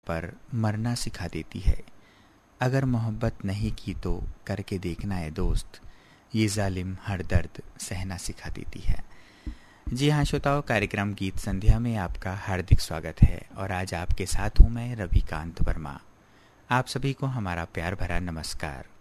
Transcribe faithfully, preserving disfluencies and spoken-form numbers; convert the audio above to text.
पर मरना सिखा देती है। अगर मोहब्बत नहीं की तो करके देखना है दोस्त, ये जालिम हर दर्द सहना सिखा देती है। जी हाँ श्रोताओं, कार्यक्रम गीत संध्या में आपका हार्दिक स्वागत है और आज आपके साथ हूँ मैं रविकांत वर्मा। आप सभी को हमारा प्यार भरा नमस्कार।